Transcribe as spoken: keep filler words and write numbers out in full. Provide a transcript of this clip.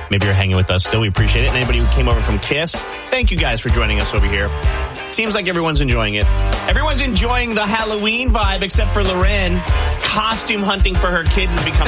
maybe you're hanging with us still. We appreciate it. And anybody who came over from KISS, thank you guys for joining us over here. Seems like everyone's enjoying it. Everyone's enjoying the Halloween vibe except for Loren. Costume hunting for her kids has become